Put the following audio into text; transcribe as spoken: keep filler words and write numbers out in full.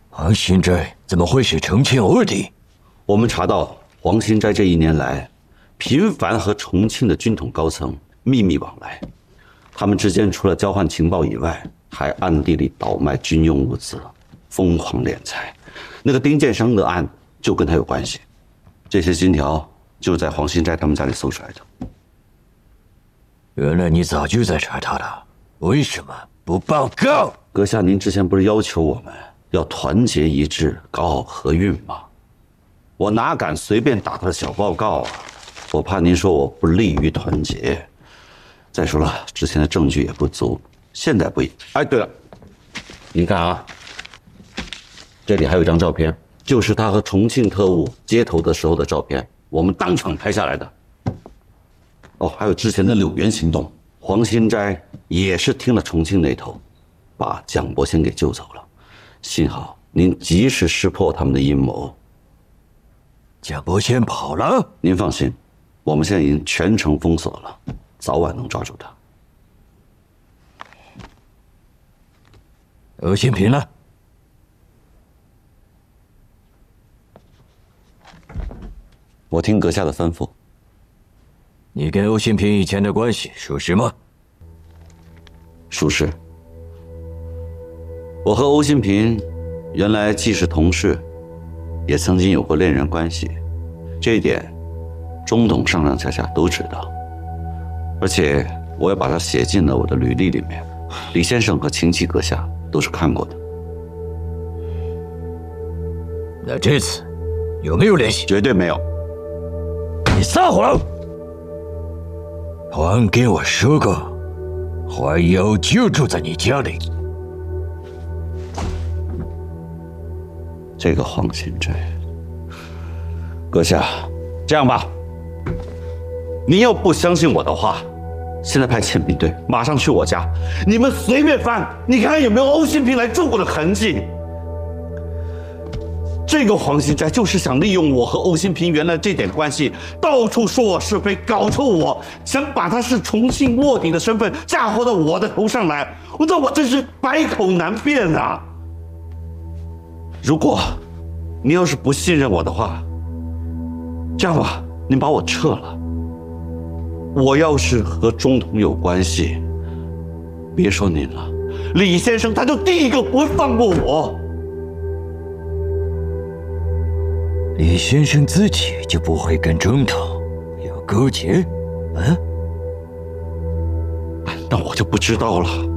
黄新斋怎么会是重庆二弟？ 我们查到黄新斋这一年来，频繁和重庆的军统高层秘密往来，他们之间除了交换情报以外，还暗地里倒卖军用物资，疯狂敛财。那个丁建生的案就跟他有关系，这些金条就在黄新斋他们家里搜出来的。 原来你早就在查他了，为什么不报告？ 阁下，您之前不是要求我们要团结一致，搞好河运吗？我哪敢随便打他的小报告啊！我怕您说我不利于团结。再说了，之前的证据也不足，现在不一。哎，对了，您看啊，这里还有一张照片，就是他和重庆特务接头的时候的照片，我们当场拍下来的。哦，还有之前的柳园行动，黄新斋也是听了重庆那头，把蒋伯仙给救走了。幸好您及时识破他们的阴谋。 蒋伯仙跑了？ 您放心，我们现在已经全城封锁了，早晚能抓住他。 欧新平呢？ 我听阁下的吩咐。 你跟欧新平以前的关系属实吗？ 属实。我和欧新平原来既是同事，也曾经有过恋人关系，这一点中统上上下下都知道，而且我也把它写进了我的履历里面。李先生和秦琪阁下都是看过的。 那这次有没有联系？ 绝对没有。 你撒谎！黄跟我说过，怀瑶就住在你家里。 这个黄新斋，阁下，这样吧，您要不相信我的话，现在派宪兵队马上去我家，你们随便翻，你看看有没有欧新平来住过的痕迹。这个黄新斋就是想利用我和欧新平原来这点关系，到处说我是非，搞臭我，想把他是重庆卧底的身份嫁祸到我的头上来。我那我真是百口难辩啊！如果你要是不信任我的话，这样吧，您把我撤了。我要是和中统有关系，别说您了，李先生他就第一个不会放过我。 李先生自己就不会跟中统有勾结？嗯？ 那我就不知道了。